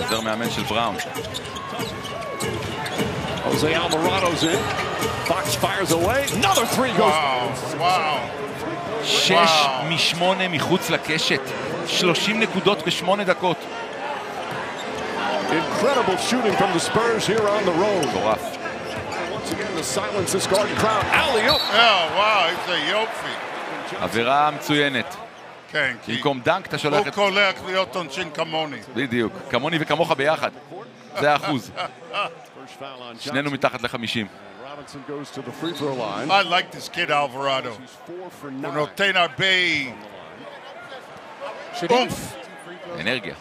עוזר מאמן של בראון. Jose Alvarado's in. Fox fires away. Another three goes. Wow. 6 מ-8 מחוץ לקשת. 30 נקודות ב8 דקות. Incredible shooting from the Spurs here on the road. מטורף. Once again, to silence this Garden crowd. Alley-oop. Oh, wow, it's a yophi. עבירה מצוינת. כן, כי במקום דנק אתה שולח הוא את... קולח להיות עונשין כמוני. בדיוק. כמוני וכמוך ביחד. זה האחוז. שנינו מתחת ל-50. Robinson goes to the free throw line. I like this kid Alvarado. הוא נותן הרבה אומף. אנרגיה.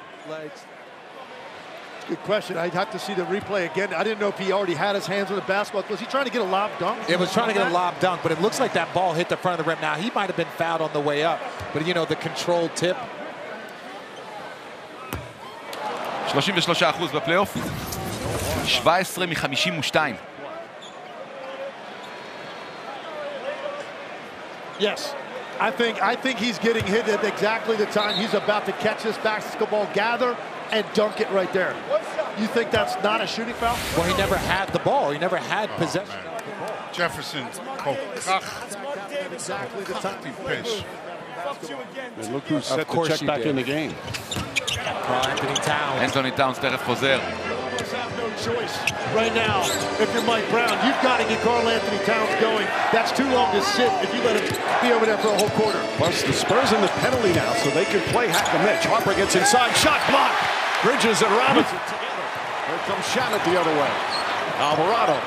Good question. I'd have to see the replay again. I didn't know if he already had his hands on the basketball. Was he trying to get a lob dunk? It was trying to get a lob dunk, but it looks like that ball hit the front of the rim. Now, he might have been fouled on the way up, but you know, the controlled tip. 33% בפלייאוף. 17 מ-52. Yes. I think he's getting hit at exactly the time he's about to catch this basketball, gather, and dunk it right there. You think that's not a shooting foul? Well, he never had the ball. He never had possession of the ball. Jefferson כל כך Exactly the time. טיפש. And look who's set to course check he back did. in the game. Anthony Towns. אנתוני טאונס תכף חוזר. Have no choice right now. If you're Mike Brown, you've got to get Karl Anthony Towns going. That's too long to sit if you let him be over there for a whole quarter. Plus the Spurs in the penalty now, so they can play hack the Mitch. Harper gets inside, shot blocked. Bridges and Robinson together. Here comes Shamet the other way. Alvarado.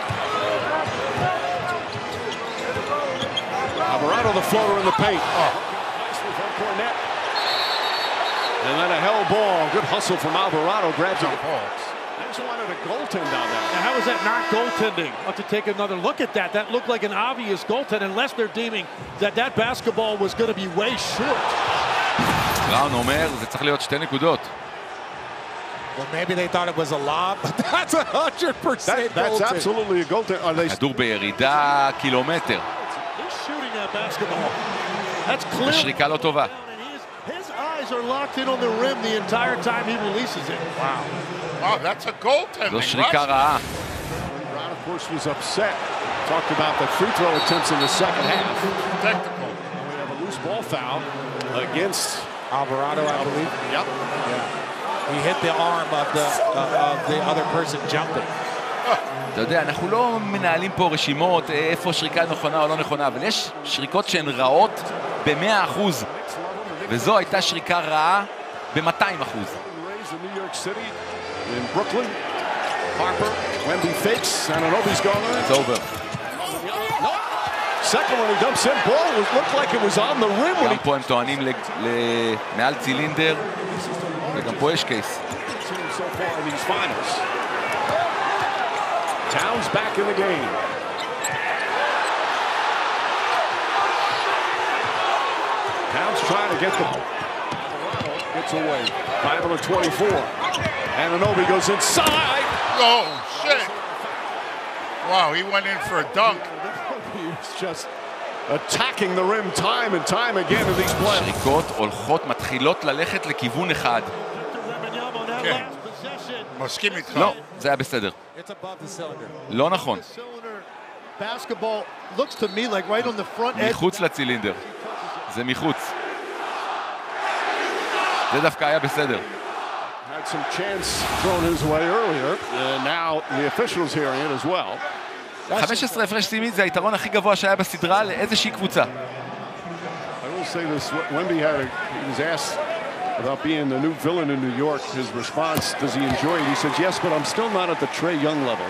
Alvarado the floater in the paint. Nicely from Cornette. And then a hell ball. Good hustle from Alvarado. Grabs it. I just wanted a goaltend on that. Now, how is that not goaltending? I'll have to take another look at that. That looked like an obvious goaltend, unless they're deeming that that basketball was going to be way short. בראון אומר, זה צריך להיות 2 נקודות. Well, maybe they thought it was a lob, but that's 100% That's goaltending. absolutely a goaltend. Are they כדור בירידה קילומטר. He's shooting that basketball. That's clear. שריקה לא טובה. His eyes are locked in on the rim the entire time he releases it. Wow. Wow, that's a goaltending. זו שריקה רעה. Brown, of course, was upset. Talked about the free throw attempts in the second half. Technical. We have a loose ball foul against Alvarado, I believe. Yep. He hit the arm of the other person jumping. אתה יודע, אנחנו לא מנהלים פה רשימות איפה שריקה נכונה או לא נכונה, אבל יש שריקות שהן רעות ב-100%, וזו הייתה שריקה רעה ב-200%. In New York City, in Brooklyn, Harper, Wemby fakes, Anunoby's gone on. It's over. Second one he dumps in, ball looked like it was on the rim when גם he... פה הם טוענים מעל צילינדר, וגם פה יש קייס. So far in these finals. Towns back in the game. Towns trying to get the... Gets away. 5 on the 24. Anunoby goes inside. Oh, shit. Wow, he went in for a dunk. He was just attacking the rim time and time again in these playoffs. שריקות הולכות, מתחילות ללכת לכיוון אחד. כן. מסכים איתך. לא, זה היה בסדר. It's above the cylinder. לא נכון. Basketball looks to me like right on the front edge. מחוץ לצילינדר. זה מחוץ. זה דווקא היה בסדר. Had some chance thrown his way earlier, and now the officials hearing it as well. 15 הפרש סימית זה היתרון הכי גבוה שהיה בסדרה לאיזושהי קבוצה. I will say this, Wemby he was asked about being the new villain in New York. His response, does he enjoy it? He says, yes, but I'm still not at the Trae Young level.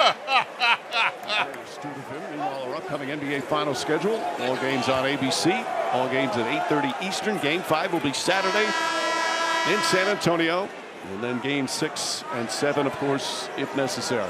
Astute of him. Meanwhile, our upcoming NBA final schedule, all games on ABC, all games at 8:30 Eastern. Game 5 will be Saturday in San Antonio, and then game 6 and 7, of course, if necessary.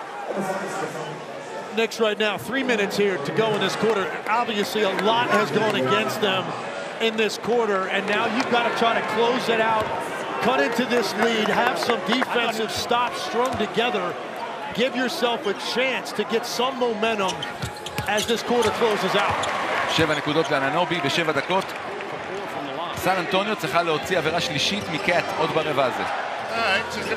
Knicks right now, 3 minutes here to go in this quarter. Obviously, a lot has gone against them in this quarter, and now you've got to try to close it out, cut into this lead, have some defensive stops strung together, give yourself a chance to get some momentum as this quarter closes out. 7 נקודות לאננובי ב7 דקות. סן אנטוניו צריכה להוציא עבירה שלישית מקט עוד ברבע הזה. צריכים